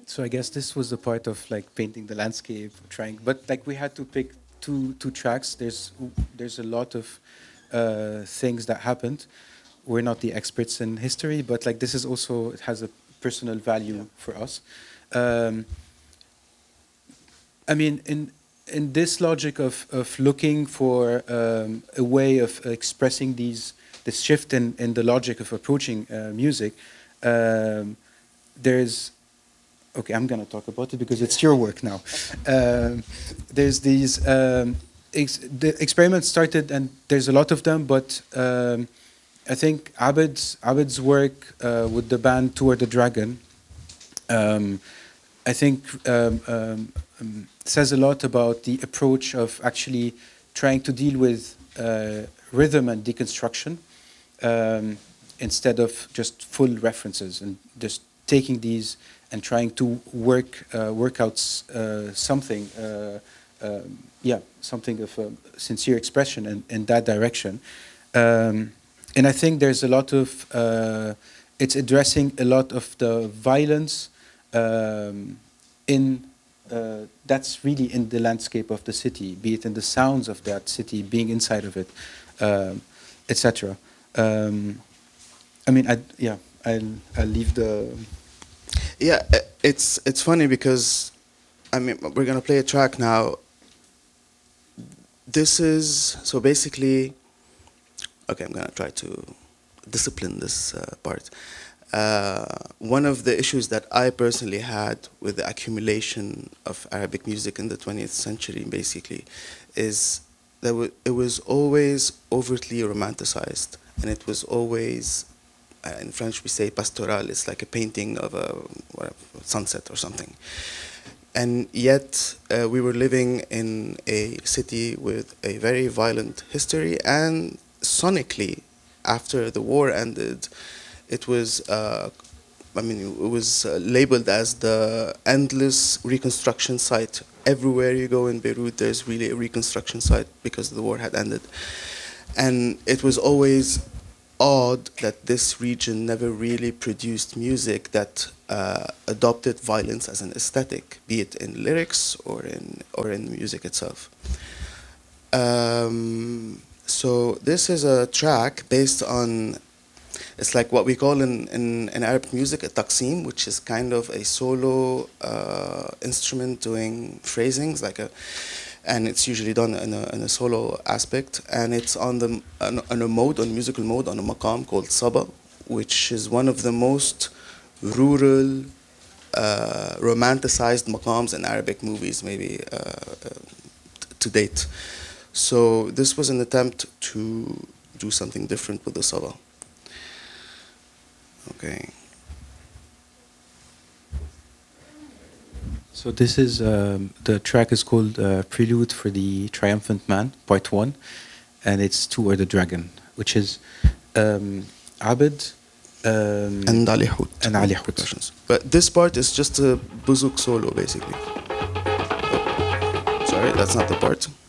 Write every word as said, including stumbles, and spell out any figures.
So I guess this was the part of like painting the landscape, trying, but like we had to pick two two tracks. There's there's a lot of uh, things that happened. We're not the experts in history, but like this is also, it has a personal value Yeah. for us. Um, I mean, in in this logic of of looking for um, a way of expressing these this shift in in the logic of approaching uh, music, um, there's okay. I'm gonna talk about it because it's your work now. Um, there's these um, ex the experiments started, and there's a lot of them, but um, I think Abed's Abed's work uh, with the band Tour the Dragon. Um, I think um, um, um, says a lot about the approach of actually trying to deal with uh, rhythm and deconstruction um, instead of just full references, and just taking these and trying to work uh, work out s- uh, something, uh, um, yeah, something of a sincere expression in, in that direction. Um, and I think there's a lot of uh, it's addressing a lot of the violence um, in uh, that's really in the landscape of the city, be it in the sounds of that city, being inside of it, um, et cetera. Um, I mean, I, yeah, I'll, I'll leave the. Yeah, i- it's it's funny because I mean we're gonna play a track now. This is so basically. Okay, I'm gonna try to discipline this uh, part. Uh, one of the issues that I personally had with the accumulation of Arabic music in the twentieth century, basically, is that wa- it was always overtly romanticized, and it was always, uh, in French we say pastoral. It's like a painting of a whatever, sunset or something. And yet, uh, we were living in a city with a very violent history, and sonically, after the war ended, it was, uh, I mean, it was uh, labeled as the endless reconstruction site. Everywhere you go in Beirut, there's really a reconstruction site because the war had ended. And it was always odd that this region never really produced music that uh, adopted violence as an aesthetic, be it in lyrics or in or in music itself. Um, so this is a track based on, it's like what we call in, in, in Arab music a taqsim, which is kind of a solo uh, instrument doing phrasings, like a, and it's usually done in a, in a solo aspect, and it's on the on, on a mode, on musical mode, on a maqam called Saba, which is one of the most rural, uh, romanticized maqams in Arabic movies, maybe uh, uh, to date. So this was an attempt to do something different with the Saba. Okay. So this is um, the track is called uh, Prelude for the Triumphant Man, Part One, and it's Tour the Dragon, which is um, Abed um, And Ali Hout and Ali with Hout. percussions. But this part is just a bouzouki solo, basically. Oh, sorry, that's not the part.